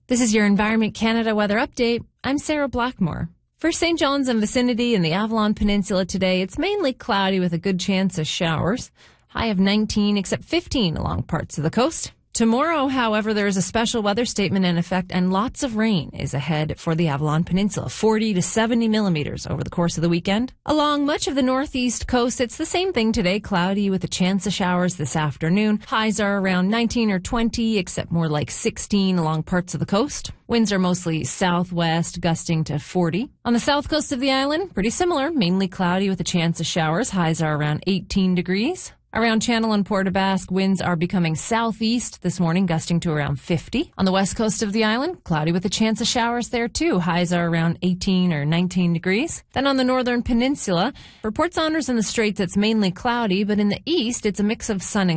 This is your Environment Canada weather update. I'm Sarah Blackmore. For St. John's and vicinity in the Avalon Peninsula today, it's mainly cloudy with a good chance of showers. High of 19, except 15 along parts of the coast. Tomorrow, however, there is a special weather statement in effect and lots of rain is ahead for the Avalon Peninsula, 40 to 70 millimeters over the course of the weekend. Along much of the northeast coast, it's the same thing today, cloudy with a chance of showers this afternoon. Highs are around 19 or 20, except more like 16 along parts of the coast. Winds are mostly southwest, gusting to 40. On the south coast of the island, pretty similar, mainly cloudy with a chance of showers. Highs are around 18 degrees. Around Channel and Port aux Basques, winds are becoming southeast this morning, gusting to around 50. On the west coast of the island, cloudy with a chance of showers there too. Highs are around 18 or 19 degrees. Then on the northern peninsula, for Port Saunders and the Straits, it's mainly cloudy, but in the east, it's a mix of sun and